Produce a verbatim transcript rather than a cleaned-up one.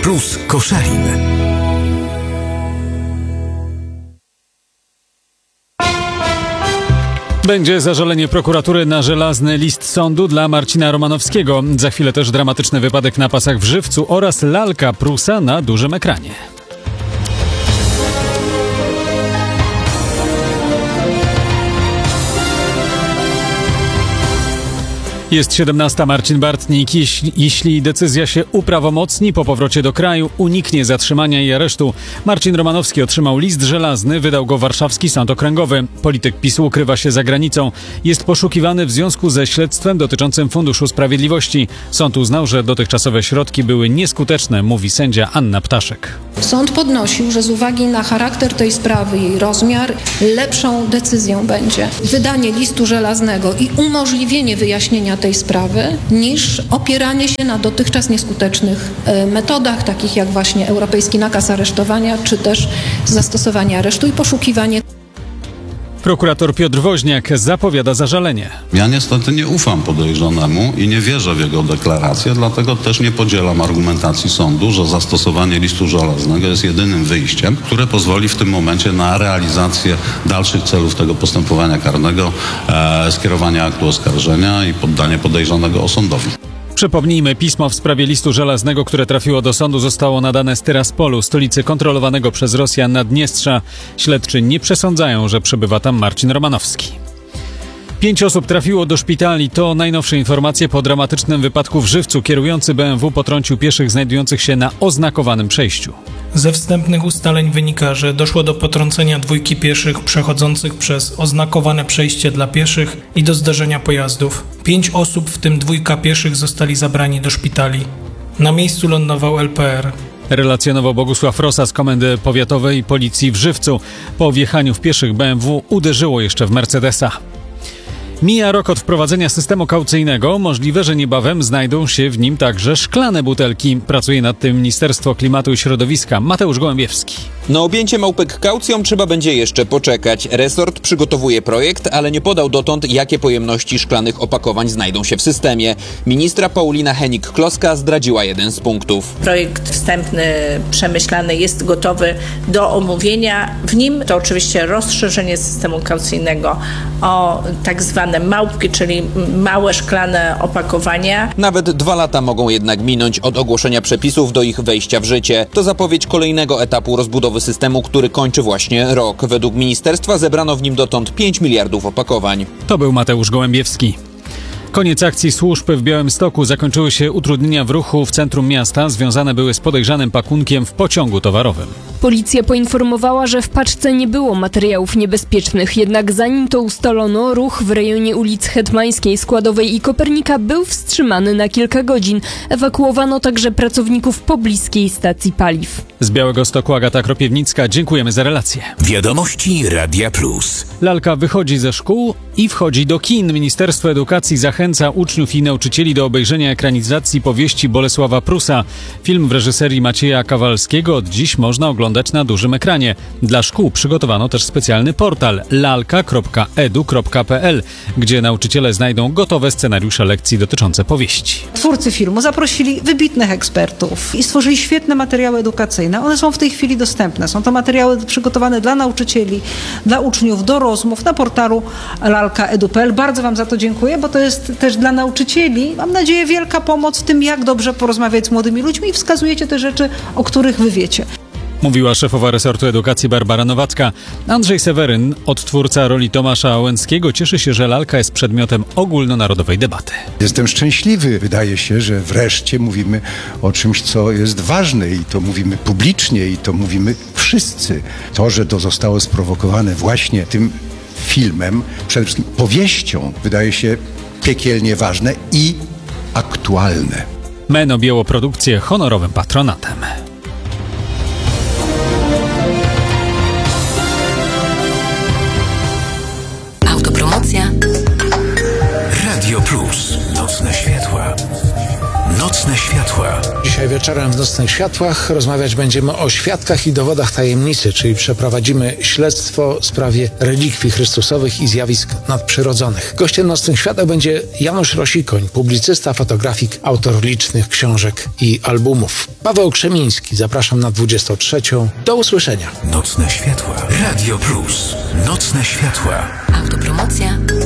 Plus Koszalin. Będzie zażalenie prokuratury na żelazny list sądu dla Marcina Romanowskiego. Za chwilę też dramatyczny wypadek na pasach w Żywcu oraz lalka Prusa na dużym ekranie. Jest siedemnasta. Marcin Bartnik. Jeśli, jeśli decyzja się uprawomocni po powrocie do kraju, uniknie zatrzymania i aresztu. Marcin Romanowski otrzymał list żelazny, wydał go warszawski sąd okręgowy. Polityk PiSu ukrywa się za granicą. Jest poszukiwany w związku ze śledztwem dotyczącym Funduszu Sprawiedliwości. Sąd uznał, że dotychczasowe środki były nieskuteczne, mówi sędzia Anna Ptaszek. Sąd podnosił, że z uwagi na charakter tej sprawy, jej rozmiar, lepszą decyzją będzie wydanie listu żelaznego i umożliwienie wyjaśnienia tej sprawy, niż opieranie się na dotychczas nieskutecznych metodach, takich jak właśnie europejski nakaz aresztowania, czy też zastosowanie aresztu i poszukiwanie. Prokurator Piotr Woźniak zapowiada zażalenie. Ja niestety nie ufam podejrzanemu i nie wierzę w jego deklarację, dlatego też nie podzielam argumentacji sądu, że zastosowanie listu żelaznego jest jedynym wyjściem, które pozwoli w tym momencie na realizację dalszych celów tego postępowania karnego, e, skierowanie aktu oskarżenia i poddanie podejrzanego osądowi. Przypomnijmy, pismo w sprawie listu żelaznego, które trafiło do sądu, zostało nadane z Tyraspolu, stolicy kontrolowanego przez Rosjan Naddniestrza. Śledczy nie przesądzają, że przebywa tam Marcin Romanowski. Pięć osób trafiło do szpitali. To najnowsze informacje po dramatycznym wypadku w Żywcu. Kierujący B M W potrącił pieszych znajdujących się na oznakowanym przejściu. Ze wstępnych ustaleń wynika, że doszło do potrącenia dwójki pieszych przechodzących przez oznakowane przejście dla pieszych i do zderzenia pojazdów. Pięć osób, w tym dwójka pieszych, zostali zabrani do szpitali. Na miejscu lądował L P R. Relacjonował Bogusław Rosa z Komendy Powiatowej Policji w Żywcu. Po wjechaniu w pieszych B M W uderzyło jeszcze w Mercedesa. Mija rok od wprowadzenia systemu kaucyjnego. Możliwe, że niebawem znajdą się w nim także szklane butelki. Pracuje nad tym Ministerstwo Klimatu i Środowiska. Mateusz Gołębiewski. Na objęcie małpek kaucją trzeba będzie jeszcze poczekać. Resort przygotowuje projekt, ale nie podał dotąd, jakie pojemności szklanych opakowań znajdą się w systemie. Ministra Paulina Henik-Kloska zdradziła jeden z punktów. Projekt wstępny, przemyślany jest gotowy do omówienia. W nim to oczywiście rozszerzenie systemu kaucyjnego o tak zwane małpki, czyli małe szklane opakowania. Nawet dwa lata mogą jednak minąć od ogłoszenia przepisów do ich wejścia w życie. To zapowiedź kolejnego etapu rozbudowy systemu, który kończy właśnie rok. Według ministerstwa zebrano w nim dotąd pięć miliardów opakowań. To był Mateusz Gołębiewski. Koniec akcji służb w Białymstoku. Zakończyły się utrudnienia w ruchu w centrum miasta. Związane były z podejrzanym pakunkiem w pociągu towarowym. Policja poinformowała, że w paczce nie było materiałów niebezpiecznych. Jednak zanim to ustalono, ruch w rejonie ulic Hetmańskiej, Składowej i Kopernika był wstrzymany na kilka godzin. Ewakuowano także pracowników pobliskiej stacji paliw. Z Białegostoku Agata Kropiewnicka. Dziękujemy za relację. Wiadomości Radia Plus. Lalka wychodzi ze szkół i wchodzi do kin. Ministerstwo Edukacji zachęca uczniów i nauczycieli do obejrzenia ekranizacji powieści Bolesława Prusa. Film w reżyserii Macieja Kawalskiego od dziś można oglądać na dużym ekranie. Dla szkół przygotowano też specjalny portal lalka kropka edu kropka pe el, gdzie nauczyciele znajdą gotowe scenariusze lekcji dotyczące powieści. Twórcy filmu zaprosili wybitnych ekspertów i stworzyli świetne materiały edukacyjne. One są w tej chwili dostępne. Są to materiały przygotowane dla nauczycieli, dla uczniów, do rozmów na portalu lalka kropka edu kropka pe el. Bardzo Wam za to dziękuję, bo to jest też dla nauczycieli, mam nadzieję, wielka pomoc w tym, jak dobrze porozmawiać z młodymi ludźmi i wskazujecie te rzeczy, o których Wy wiecie. Mówiła szefowa resortu edukacji Barbara Nowacka. Andrzej Seweryn, odtwórca roli Tomasza Łęckiego, cieszy się, że lalka jest przedmiotem ogólnonarodowej debaty. Jestem szczęśliwy. Wydaje się, że wreszcie mówimy o czymś, co jest ważne i to mówimy publicznie i to mówimy wszyscy. To, że to zostało sprowokowane właśnie tym filmem, przede wszystkim powieścią, wydaje się piekielnie ważne i aktualne. Men objęło produkcję honorowym patronatem. Autopromocja. Radio Plus. Nocne światła. Nocne światła. światła. Dzisiaj wieczorem w Nocnych Światłach rozmawiać będziemy o świadkach i dowodach tajemnicy, czyli przeprowadzimy śledztwo w sprawie relikwii chrystusowych i zjawisk nadprzyrodzonych. Gościem Nocnych Światła będzie Janusz Rosikoń, publicysta, fotografik, autor licznych książek i albumów. Paweł Krzemiński, zapraszam na dwudziestą trzecią. Do usłyszenia. Nocne światła. Radio Plus. Nocne światła. Autopromocja.